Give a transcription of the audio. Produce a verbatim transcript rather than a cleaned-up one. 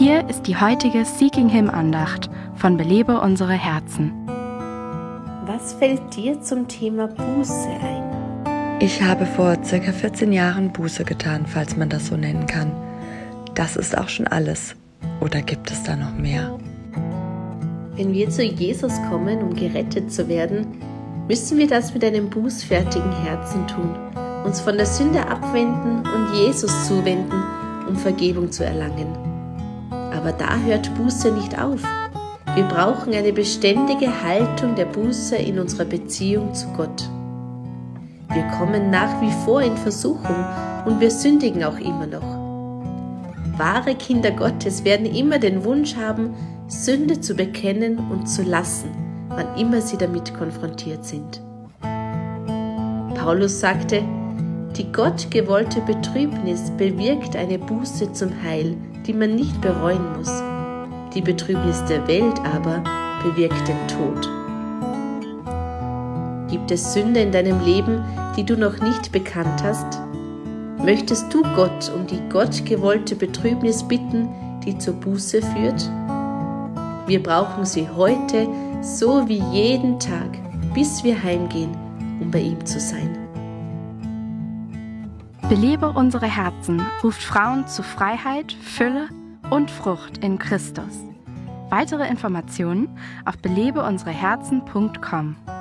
Hier ist die heutige Seeking Him Andacht von Belebe unsere Herzen. Was fällt dir zum Thema Buße ein? Ich habe vor circa vierzehn Jahren Buße getan, falls man das so nennen kann. Das ist auch schon alles. Oder gibt es da noch mehr? Wenn wir zu Jesus kommen, um gerettet zu werden, müssen wir das mit einem bußfertigen Herzen tun, uns von der Sünde abwenden und Jesus zuwenden, um Vergebung zu erlangen. Aber da hört Buße nicht auf. Wir brauchen eine beständige Haltung der Buße in unserer Beziehung zu Gott. Wir kommen nach wie vor in Versuchung und wir sündigen auch immer noch. Wahre Kinder Gottes werden immer den Wunsch haben, Sünde zu bekennen und zu lassen, wann immer sie damit konfrontiert sind. Paulus sagte, die gottgewollte Betrübnis bewirkt eine Buße zum Heil, die man nicht bereuen muss. Die Betrübnis der Welt aber bewirkt den Tod. Gibt es Sünde in deinem Leben, die du noch nicht bekannt hast? Möchtest du Gott um die gottgewollte Betrübnis bitten, die zur Buße führt? Wir brauchen sie heute, so wie jeden Tag, bis wir heimgehen, um bei ihm zu sein. Belebe unsere Herzen ruft Frauen zu Freiheit, Fülle und Frucht in Christus. Weitere Informationen auf belebe unsere herzen punkt com.